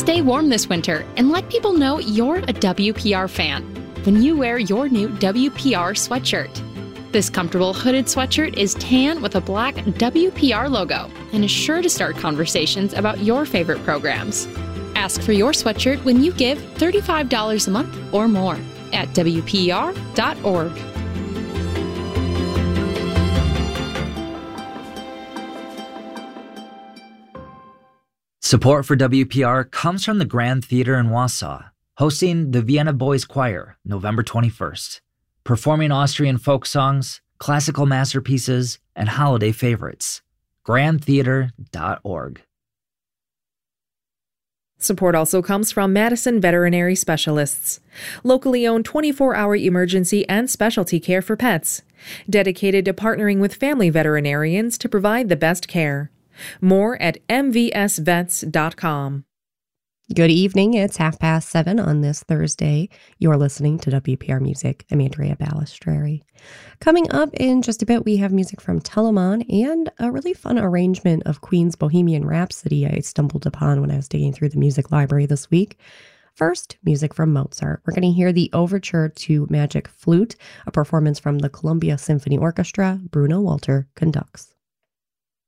Stay warm this winter and let people know you're a WPR fan when you wear your new WPR sweatshirt. This comfortable hooded sweatshirt is tan with a black WPR logo and is sure to start conversations about your favorite programs. Ask for your sweatshirt when you give $35 a month or more at WPR.org. Support for WPR comes from the Grand Theater in Wausau, hosting the Vienna Boys Choir November 21st, performing Austrian folk songs, classical masterpieces, and holiday favorites. grandtheater.org. Support also comes from Madison Veterinary Specialists, locally owned 24-hour emergency and specialty care for pets, dedicated to partnering with family veterinarians to provide the best care. More at mvsvets.com. Good evening. It's 7:30 on this Thursday. You're listening to WPR Music. I'm Andrea Balistreri. Coming up in just a bit, we have music from Telemann and a really fun arrangement of Queen's Bohemian Rhapsody I stumbled upon when I was digging through the music library this week. First, music from Mozart. We're going to hear the Overture to Magic Flute, a performance from the Columbia Symphony Orchestra. Bruno Walter conducts.